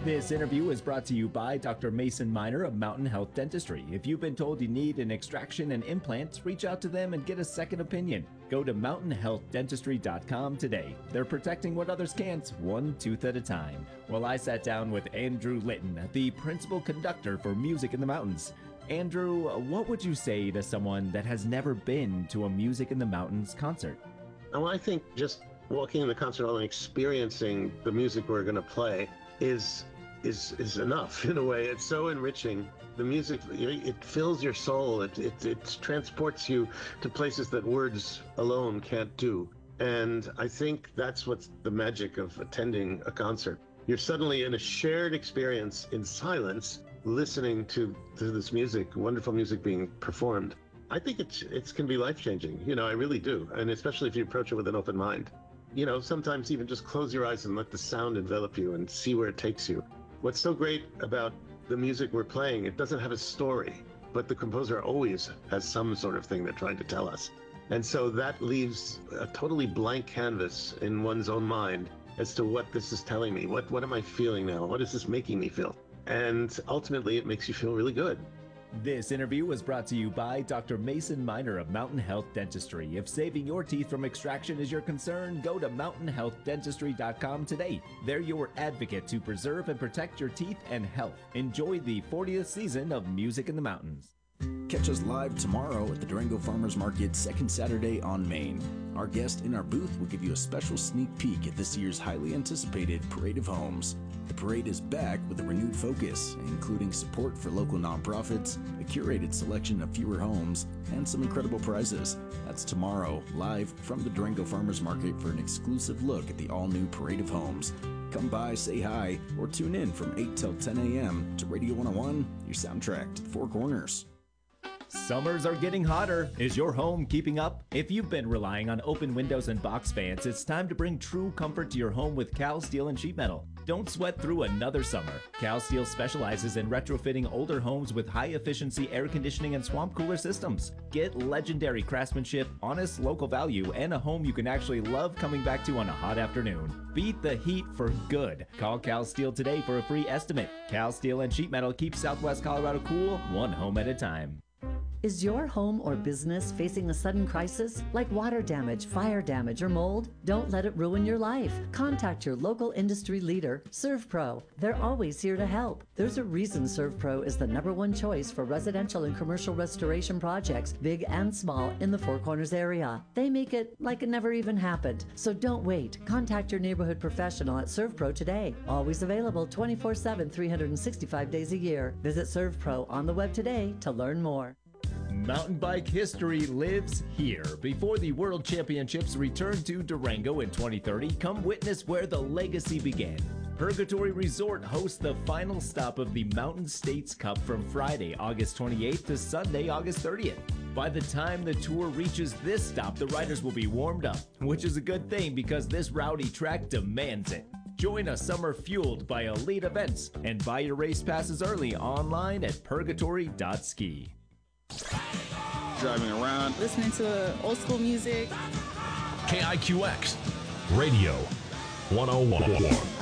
This interview is brought to you by Dr. Mason Miner of Mountain Health Dentistry. If you've been told you need an extraction and implants, reach out to them and get a second opinion. Go to mountainhealthdentistry.com today. They're protecting what others can't, one tooth at a time. Well, I sat down with Andrew Litton, the principal conductor for Music in the Mountains. Andrew, what would you say to someone that has never been to a Music in the Mountains concert? Well, I think just walking in the concert hall and experiencing the music we're going to play is enough in a way. It's so enriching. The music, it fills your soul. It transports you to places that words alone can't do. And I think that's what's the magic of attending a concert. You're suddenly in a shared experience in silence, listening to this music, wonderful music being performed. I think it can be life-changing. I really do. And especially if you approach it with an open mind. Sometimes even just close your eyes and let the sound envelop you and see where it takes you. What's so great about the music we're playing, it doesn't have a story, but the composer always has some sort of thing they're trying to tell us. And so that leaves a totally blank canvas in one's own mind as to what this is telling me. What am I feeling now? What is this making me feel? And ultimately, it makes you feel really good. This interview was brought to you by Dr. Mason Miner of Mountain Health Dentistry. If saving your teeth from extraction is your concern, go to mountainhealthdentistry.com today. They're your advocate to preserve and protect your teeth and health. Enjoy the 40th season of Music in the Mountains. Catch us live tomorrow at the Durango Farmers Market, second Saturday on Main. Our guest in our booth will give you a special sneak peek at this year's highly anticipated Parade of Homes. The parade is back with a renewed focus, including support for local nonprofits, a curated selection of fewer homes, and some incredible prizes. That's tomorrow, live from the Durango Farmers Market for an exclusive look at the all-new Parade of Homes. Come by, say hi, or tune in from 8 till 10 a.m. to Radio 101, your soundtrack to the Four Corners. Summers are getting hotter. Is your home keeping up? If you've been relying on open windows and box fans, it's time to bring true comfort to your home with Cal Steel and Sheet Metal. Don't sweat through another summer. Cal Steel specializes in retrofitting older homes with high-efficiency air conditioning and swamp cooler systems. Get legendary craftsmanship, honest local value, and a home you can actually love coming back to on a hot afternoon. Beat the heat for good. Call Cal Steel today for a free estimate. Cal Steel and Sheet Metal keep Southwest Colorado cool, one home at a time. Is your home or business facing a sudden crisis like water damage, fire damage, or mold? Don't let it ruin your life. Contact your local industry leader, ServPro. They're always here to help. There's a reason ServPro is the #1 choice for residential and commercial restoration projects, big and small, in the Four Corners area. They make it like it never even happened. So don't wait. Contact your neighborhood professional at ServPro today. Always available 24/7, 365 days a year. Visit ServPro on the web today to learn more. Mountain bike history lives here. Before the World Championships return to Durango in 2030, come witness where the legacy began. Purgatory Resort hosts the final stop of the Mountain States Cup from Friday, August 28th to Sunday, August 30th. By the time the tour reaches this stop, the riders will be warmed up, which is a good thing because this rowdy track demands it. Join a summer fueled by elite events and buy your race passes early online at purgatory.ski. Driving around, listening to old school music. KIQX Radio 101.